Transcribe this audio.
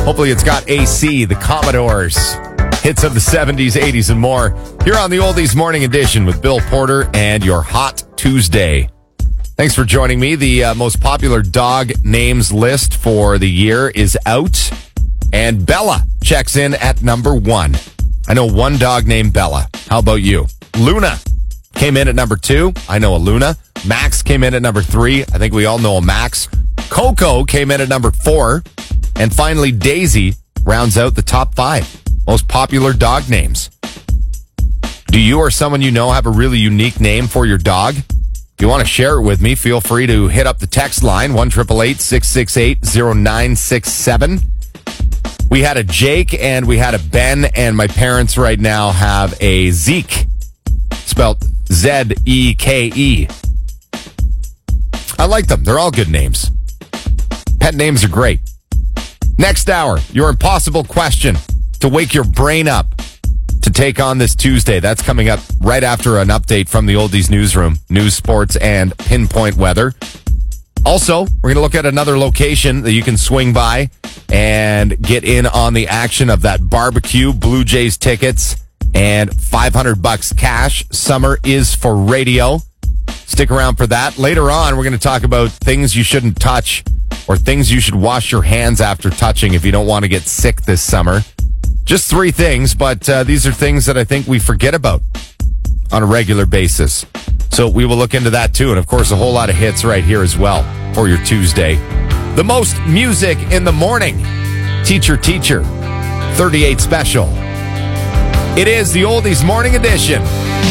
Hopefully it's got AC, the Commodores. Hits of the 70s, 80s, and more. Here on the Oldies Morning Edition with Bill Porter and your Hot Tuesday. Thanks for joining me. The most popular dog names list for the year is out. And Bella checks in at number 1. I know one dog named Bella. How about you? Luna came in at number 2. I know a Luna. Max came in at number 3. I think we all know a Max. Coco came in at number 4. And finally, Daisy rounds out the top 5 most popular dog names. Do you or someone you know have a really unique name for your dog? If you want to share it with me, feel free to hit up the text line, 1-888-668-0967. We had a Jake and we had a Ben, and my parents right now have a Zeke, spelled Z-E-K-E. I like them. They're all good names. Pet names are great. Next hour, your impossible question to wake your brain up to take on this Tuesday. That's coming up right after an update from the Oldies newsroom, news, sports, and pinpoint weather. Also, we're going to look at another location that you can swing by and get in on the action of that barbecue, Blue Jays tickets, and $500 cash. Summer is for radio. Stick around for that. Later on, we're going to talk about things you shouldn't touch or things you should wash your hands after touching if you don't want to get sick this summer. Just 3 things, but these are things that I think we forget about on a regular basis. So we will look into that too. And of course, a whole lot of hits right here as well for your Tuesday. The most music in the morning. Teacher, 38 special. It is the Oldies Morning Edition.